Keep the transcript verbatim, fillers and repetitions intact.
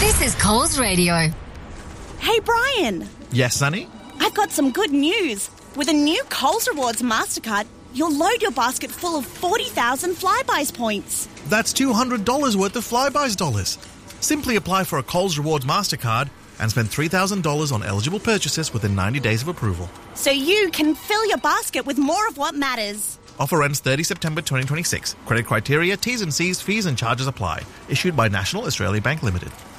This is Coles Radio. Hey, Brian. Yes, Sonny? I've got some good news. With a new Coles Rewards MasterCard, you'll load your basket full of forty thousand Flybuys points. That's two hundred dollars worth of Flybuys dollars. Simply apply for a Coles Rewards MasterCard and spend three thousand dollars on eligible purchases within ninety days of approval. So you can fill your basket with more of what matters. Offer ends thirtieth September twenty twenty-six. Credit criteria, T's and C's, fees and charges apply. Issued by National Australia Bank Limited.